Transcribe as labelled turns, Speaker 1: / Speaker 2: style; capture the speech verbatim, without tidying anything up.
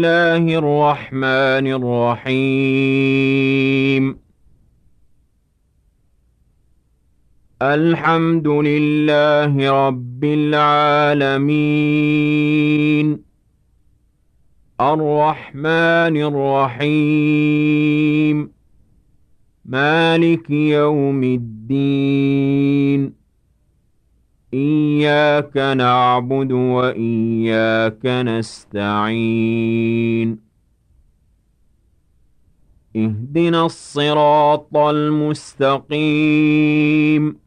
Speaker 1: الله الرحمن الرحيم. الحمد لله رب العالمين. الرحمن الرحيم. مالك يوم الدين. إياك نعبد وإياك نستعين. اهدنا الصراط المستقيم.